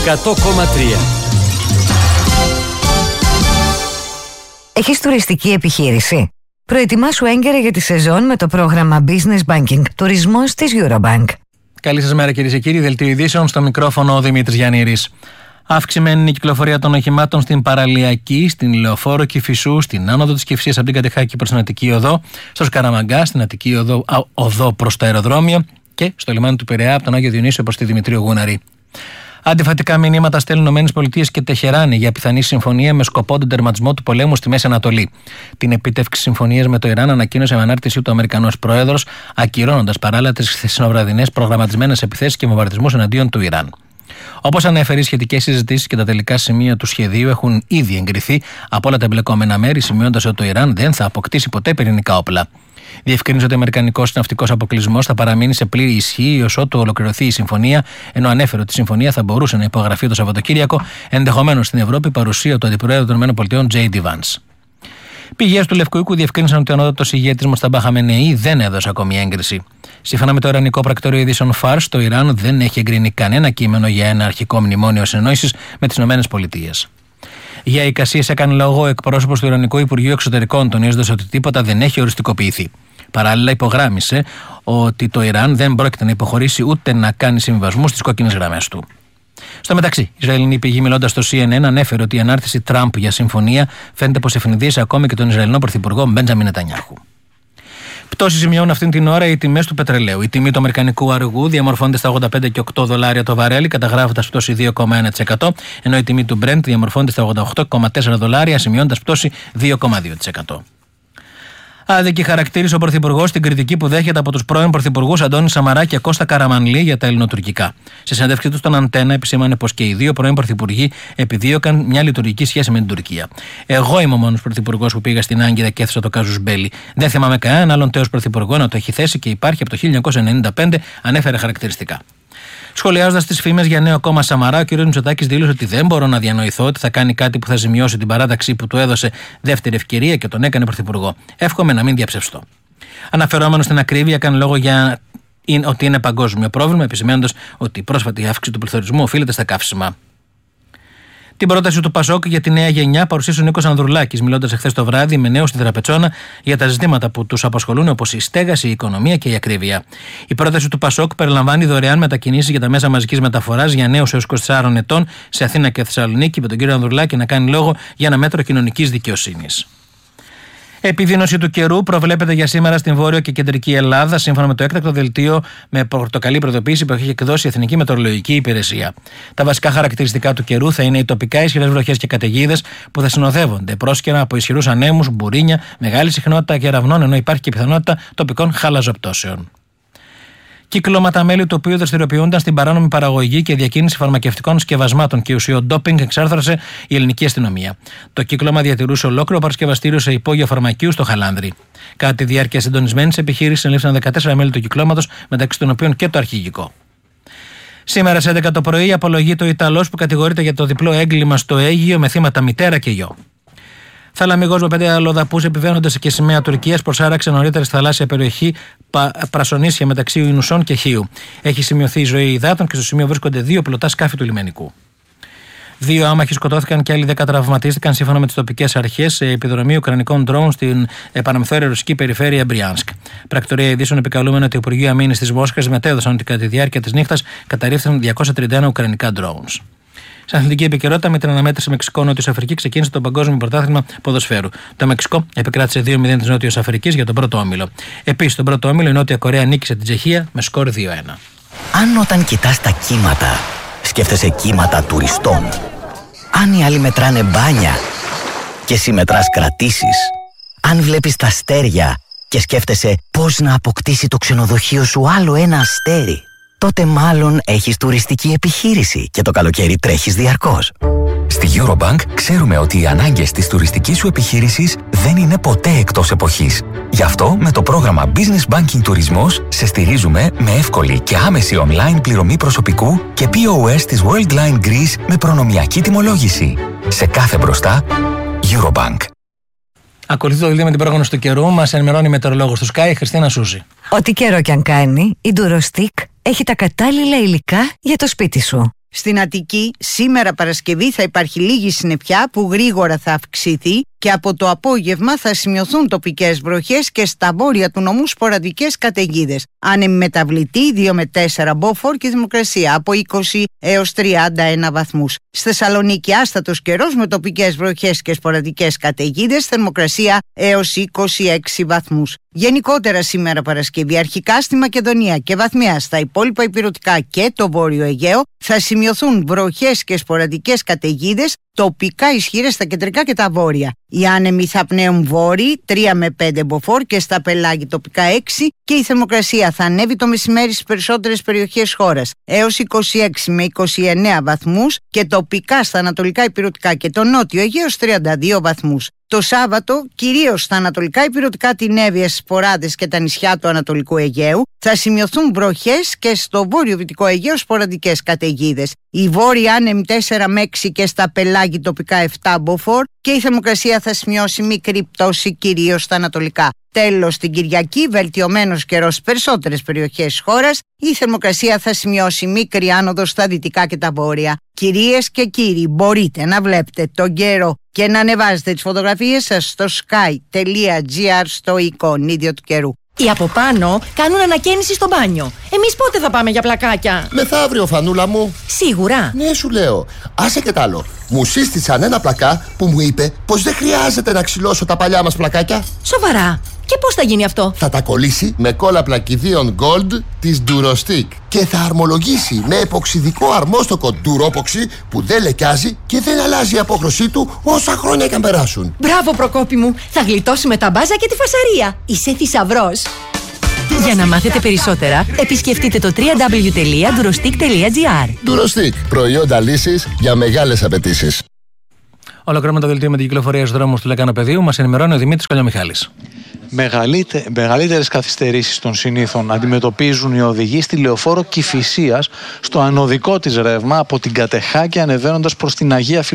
100,3. Έχεις τουριστική επιχείρηση? Προετοιμάσου έγκαιρα για τη σεζόν με το πρόγραμμα Business Banking Τουρισμός της Eurobank. Καλή σας μέρα κυρίες και κύριοι, δελτίο ειδήσεων, στο μικρόφωνο ο Δημήτρης Γιαννήρης. Αυξημένη η κυκλοφορία των οχημάτων στην Παραλιακή, στην Λεωφόρο Κηφισού, στην άνοδο της Κηφισίας από την Κατεχάκη προς την Αττική Οδό, στο Σκαραμαγκά, στην Αττική Οδό προς το αεροδρόμιο και στο λιμάνι του Πειραιά από τον Άγιο Διονύσιο προς τη Δημητρίου Γούναρη. Αντιφατικά μηνύματα στέλνουν ΗΠΑ και Τεχεράνη για πιθανή συμφωνία με σκοπό τον τερματισμό του πολέμου στη Μέση Ανατολή. Την επίτευξη συμφωνίας με το Ιράν ανακοίνωσε με ανάρτησή του Αμερικανός Πρόεδρος, ακυρώνοντας παράλληλα τις χθεσινοβραδινές προγραμματισμένες επιθέσεις και βομβαρδισμούς εναντίον του Ιράν. Όπως ανέφερε, οι σχετικές συζητήσεις και τα τελικά σημεία του σχεδίου έχουν ήδη εγκριθεί από όλα τα εμπλεκόμενα μέρη, σημειώνοντας ότι το Ιράν δεν θα αποκτήσει ποτέ πυρηνικά όπλα. Διευκρίνησε ότι ο αμερικανικός ναυτικός αποκλεισμός θα παραμείνει σε πλήρη ισχύ έως ότου ολοκληρωθεί η συμφωνία, ενώ ανέφερε ότι η συμφωνία θα μπορούσε να υπογραφεί το Σαββατοκύριακο, ενδεχομένως στην Ευρώπη, παρουσία του Αντιπροέδρου των ΗΠΑ, J.D. Vance. Πηγές του Λευκού Οίκου διευκρίνησαν ότι ο ανώτατος ηγέτης Μοσταμπά Χαμενεή δεν έδωσε ακόμη έγκριση. Σύμφωνα με το Ιρανικό Πρακτορείο Ειδήσεων Φάρς, το Ιράν δεν έχει εγκρίνει κανένα κείμενο για ένα αρχικό μνημόνιο συνεννόησης με τις ΗΠΑ. Για εικασίες έκανε λόγο ο εκπρόσωπος του Ιρανικού Υπουργείου Εξωτερικών, τονίζοντας ότι τίποτα δεν έχει οριστικοποιηθεί. Παράλληλα, υπογράμμισε ότι το Ιράν δεν πρόκειται να υποχωρήσει ούτε να κάνει συμβιβασμούς στις κόκκινες γραμμές του. Στο μεταξύ, η Ισραηλινή πηγή, μιλώντας στο CNN, ανέφερε ότι η ανάρτηση Τραμπ για συμφωνία φαίνεται πως ευνηδίασε ακόμη και τον Ισραηλινό Πρωθυπουργό Μπέντζαμιν Νετανιάχου. Πτώση σημειώνουν αυτήν την ώρα οι τιμές του πετρελαίου. Η τιμή του αμερικανικού αργού διαμορφώνεται στα $85 και $8 το βαρέλι, καταγράφοντας πτώση 2,1%, ενώ η τιμή του Brent διαμορφώνεται στα $88,4, σημειώνοντας πτώση 2,2%. Άδικη χαρακτήρισε ο Πρωθυπουργός την κριτική που δέχεται από τους πρώην Πρωθυπουργούς Αντώνη Σαμαρά και Κώστα Καραμανλή για τα ελληνοτουρκικά. Στη συνέντευξή του στον Αντένα επισήμανε πως και οι δύο πρώην Πρωθυπουργοί επιδίωκαν μια λειτουργική σχέση με την Τουρκία. Εγώ είμαι ο μόνος Πρωθυπουργός που πήγα στην Άγκυρα και έθεσα το κάζους μπέλι. Δεν θυμάμαι κανέναν άλλον τέος Πρωθυπουργό να το έχει θέσει και υπάρχει από το 1995, ανέφερε χαρακτηριστικά. Σχολιάζοντας τις φήμες για νέο κόμμα Σαμαρά, ο κ. Μητσοτάκης δήλωσε ότι δεν μπορώ να διανοηθώ ότι θα κάνει κάτι που θα ζημιώσει την παράταξη που του έδωσε δεύτερη ευκαιρία και τον έκανε πρωθυπουργό. Εύχομαι να μην διαψευστώ. Αναφερόμενο στην ακρίβεια, έκανε λόγο για ότι είναι παγκόσμιο πρόβλημα, επισημαίνοντας ότι η πρόσφατη αύξηση του πληθωρισμού οφείλεται στα καύσιμα. Την πρόταση του Πασόκ για τη νέα γενιά παρουσίασε ο Νίκος Ανδρουλάκης, μιλώντας εχθές το βράδυ με νέους στη Δραπετσόνα για τα ζητήματα που τους απασχολούν, όπως η στέγαση, η οικονομία και η ακρίβεια. Η πρόταση του Πασόκ περιλαμβάνει δωρεάν μετακινήσεις για τα μέσα μαζικής μεταφοράς για νέους έως 24 ετών σε Αθήνα και Θεσσαλονίκη, με τον κύριο Ανδρουλάκη να κάνει λόγο για ένα μέτρο κοινωνικής δικαιοσύνης. Επιδείνωση του καιρού προβλέπεται για σήμερα στην Βόρειο και Κεντρική Ελλάδα, σύμφωνα με το έκτακτο δελτίο με πορτοκαλί προειδοποίηση που έχει εκδώσει η Εθνική Μετεωρολογική Υπηρεσία. Τα βασικά χαρακτηριστικά του καιρού θα είναι οι τοπικά ισχυρές βροχές και καταιγίδες που θα συνοδεύονται πρόσκαιρα από ισχυρούς ανέμους, μπουρίνια, μεγάλη συχνότητα κεραυνών, ενώ υπάρχει και πιθανότητα τοπικών χαλαζοπτώσεων. Κύκλωμα τα μέλη του οποίου δραστηριοποιούνταν στην παράνομη παραγωγή και διακίνηση φαρμακευτικών σκευασμάτων και ουσιών ντόπινγκ εξάρθρωσε η ελληνική αστυνομία. Το κύκλωμα διατηρούσε ολόκληρο παρασκευαστήριο σε υπόγειο φαρμακείου στο Χαλάνδρι. Κατά τη διάρκεια συντονισμένης επιχείρησης ελήφθησαν 14 μέλη του κυκλώματος, μεταξύ των οποίων και το αρχηγικό. Σήμερα σε 11 το πρωί απολογείται ο Ιταλός που κατηγορείται για το διπλό έγκλημα στο Αίγυο με θύματα μητέρα και γιο. Θαλαμιγός με 5 αλλοδαπούς επιβαίνοντας και σημαία Τουρκίας προσάραξε νωρίτερα στη θαλάσσια περιοχή Πρασονίσια μεταξύ Ινουσών και Χίου. Έχει σημειωθεί η ζωή υδάτων και στο σημείο βρίσκονται 2 πλωτά σκάφη του λιμενικού. 2 άμαχοι σκοτώθηκαν και άλλοι 10 τραυματίστηκαν σύμφωνα με τις τοπικές αρχές σε επιδρομή ουκρανικών ντρόουν στην επαναμεθόρια ρωσική περιφέρεια Μπριάνσκ. Πρακτορία ειδήσεων επικαλούμενο ότι το Υπουργείο Αμήνης της Μόσχας μετέδωσαν ότι κατά τη διάρκεια της νύχτας καταρρίφθηκαν 231 ουκρανικά ντρόουνς. Στην αθλητική επικαιρότητα, με την αναμέτρηση Μεξικό-Νότιος Αφρική ξεκίνησε το Παγκόσμιο Πρωτάθλημα Ποδοσφαίρου. Το Μεξικό επικράτησε 2-0 της Νότιος Αφρικής για τον πρώτο όμιλο. Επίσης, στον πρώτο όμιλο η Νότια Κορέα νίκησε την Τσεχία με σκορ 2-1. Αν όταν κοιτάς τα κύματα, σκέφτεσαι κύματα τουριστών. Αν οι άλλοι μετράνε μπάνια και εσύ μετράς κρατήσεις. Αν βλέπεις τα αστέρια και σκέφτεσαι πώς να αποκτήσει το ξενοδοχείο σου άλλο ένα αστέρι, τότε μάλλον έχεις τουριστική επιχείρηση και το καλοκαίρι τρέχεις διαρκώς. Στη Eurobank ξέρουμε ότι οι ανάγκες της τουριστικής σου επιχείρησης δεν είναι ποτέ εκτός εποχής. Γι' αυτό με το πρόγραμμα Business Banking Τουρισμός σε στηρίζουμε με εύκολη και άμεση online πληρωμή προσωπικού και POS της Worldline Greece με προνομιακή τιμολόγηση. Σε κάθε μπροστά, Eurobank. Ακολουθεί το δελτίο με την πρόγνωση του καιρού. Μας ενημερώνει η μετεωρολόγος του Sky, Χριστίνα Σούζη. Ό,τι καιρό κι αν κάνει, η Durostic έχει τα κατάλληλα υλικά για το σπίτι σου. Στην Αττική, σήμερα Παρασκευή θα υπάρχει λίγη συννεφιά που γρήγορα θα αυξηθεί και από το απόγευμα θα σημειωθούν τοπικές βροχές και στα βόρεια του νομού σποραδικές καταιγίδες. Άνεμη μεταβλητή 2 με 4 μποφόρ και θερμοκρασία από 20 έως 31 βαθμούς. Στη Θεσσαλονίκη άστατος καιρός με τοπικές βροχές και σποραδικές καταιγίδες, θερμοκρασία έως 26 βαθμούς. Γενικότερα σήμερα Παρασκευή, αρχικά στη Μακεδονία και βαθμιά στα υπόλοιπα ηπειρωτικά και το Βόρειο Αιγαίο θα σημειωθούν βροχές και σποραδικές καταιγίδες, τοπικά ισχυρές στα κεντρικά και τα βόρεια. Οι άνεμοι θα πνέουν βόρειοι 3 με 5 μποφόρ και στα πελάγη τοπικά 6 και η θερμοκρασία θα ανέβει το μεσημέρι στις περισσότερες περιοχές χώρας έως 26 με 29 βαθμούς και τοπικά στα ανατολικά ηπειρωτικά και το νότιο Αιγαίο 32 βαθμούς. Το Σάββατο, κυρίως στα ανατολικά ηπειρωτικά, την Εύβοια, στις Ποράδες και τα νησιά του Ανατολικού Αιγαίου, θα σημειωθούν βροχές και στο βόρειο-δυτικό Αιγαίο σποραδικές καταιγίδες. Οι βόρειοι άνεμοι 4 με 6 και στα πελάγη τοπικά 7 μποφόρ και η θερμοκρασία θα σημειώσει μικρή πτώση κυρίως στα ανατολικά. Τέλος, την Κυριακή, βελτιωμένος καιρός στις περισσότερες περιοχές χώρας, η θερμοκρασία θα σημειώσει μικρή άνοδο στα δυτικά και τα βόρεια. Κυρίες και κύριοι, μπορείτε να βλέπετε τον καιρό και να ανεβάζετε τις φωτογραφίες σας στο sky.gr στο εικονίδιο του καιρού. Οι από πάνω κάνουν ανακαίνιση στο μπάνιο. Εμείς πότε θα πάμε για πλακάκια? Μεθαύριο, Φανούλα μου. Σίγουρα? Ναι, σου λέω. Άσε και τ' άλλο. Μου σύστησαν ένα πλακά που μου είπε πως δεν χρειάζεται να ξυλώσω τα παλιά μας πλακάκια. Σοβαρά? Και πώς θα γίνει αυτό? Θα τα κολλήσει με κόλλα πλακιδίων Gold της Durostick και θα αρμολογήσει με εποξιδικό αρμόστοκο Duropoxy που δεν λεκιάζει και δεν αλλάζει η απόχρωσή του όσα χρόνια και αν περάσουν. Μπράβο, Προκόπη μου. Θα γλιτώσουμε τα μπάζα και τη φασαρία. Είσαι θησαυρός. Για να μάθετε περισσότερα, επισκεφτείτε το www.durostick.gr. Durostick. Προϊόντα λύσης για μεγάλες απαιτήσεις. Ολοκληρώνουμε το δελτίο με την κυκλοφορία στους δρόμους του Λεκανοπεδίου. Μας ενημερώνει ο Δημήτρης Καλιομιχάλης. Μεγαλύτερες καθυστερήσεις των συνήθων αντιμετωπίζουν οι οδηγοί στη λεωφόρο Κηφισίας στο ανωδικό της ρεύμα από την Κατεχάκη ανεβαίνοντας προς την Αγία